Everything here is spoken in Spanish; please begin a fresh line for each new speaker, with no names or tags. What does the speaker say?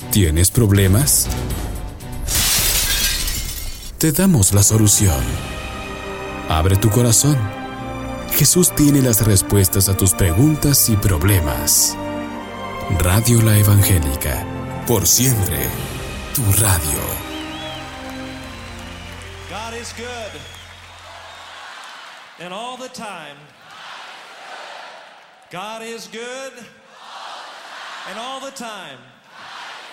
¿Tienes problemas? Te damos la solución. Abre tu corazón. Jesús tiene las respuestas a tus preguntas y problemas. Radio La Evangélica. Por siempre, tu radio.
God is good. And all the time. God is good. And all the time.